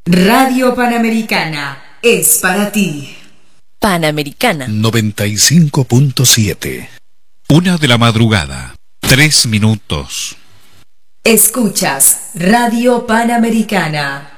Radio Panamericana es para ti. Panamericana 95.7. 1:00 a.m, 3 minutos. Escuchas Radio Panamericana.